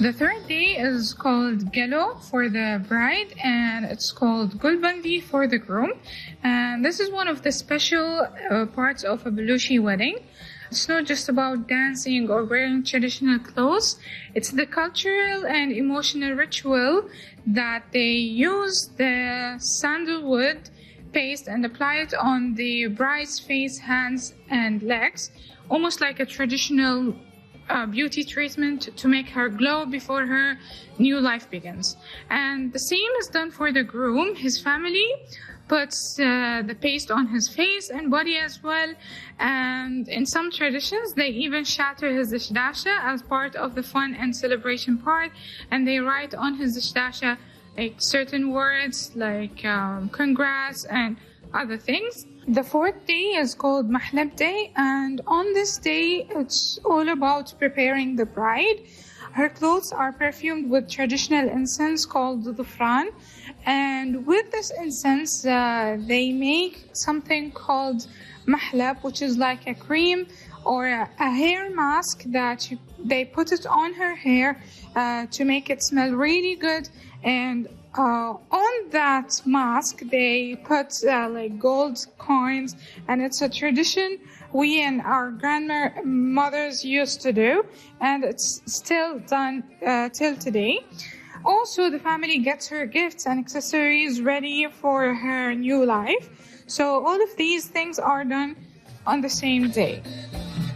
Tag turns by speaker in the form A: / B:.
A: The third day is called Gelo for the bride, and it's called Gulbandi for the groom. And this is one of the special parts of a Baluchi wedding. It's not just about dancing or wearing traditional clothes. It's the cultural and emotional ritual that they use the sandalwood paste and apply it on the bride's face, hands, and legs, almost like a traditional beauty treatment to make her glow before her new life begins. And the same is done for the groom. His family puts the paste on his face and body as well. And in some traditions, they even shatter his dishdasha as part of the fun and celebration part. And they write on his dishdasha like certain words like congrats and other things. The fourth day is called Mahlab Day, and on this day, it's all about preparing the bride. Her clothes are perfumed with traditional incense called dhufran, and with this incense, they make something called mahlab, which is like a cream or a hair mask that they put it on her hair to make it smell really good. And on that mask, they put like gold coins, and it's a tradition we and our grandmothers used to do, and it's still done till today. Also, the family gets her gifts and accessories ready for her new life. So all of these things are done on the same day.